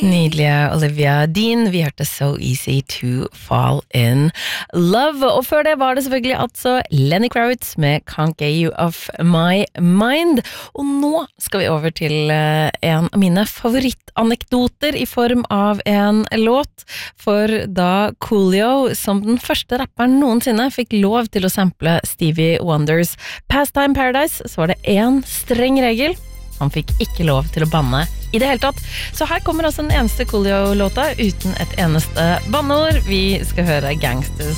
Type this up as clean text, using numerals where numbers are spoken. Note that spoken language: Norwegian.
Nydelige Olivia Dean, vi hørte So Easy to Fall in Love, og før det var det selvfølgelig altså Lenny Kravitz med Can't Get You Off My Mind, og nå skal vi over til en av mine favorittanekdoter i form av en låt, for da Coolio som den første rapperen noensinne fikk lov til å sample Stevie Wonders Pastime Paradise, så var det en streng regel. Han fikk ikke lov til å banne i det hele tatt. Så her kommer altså den eneste Coolio-låta uten et eneste banneord. Vi skal høre Gangsters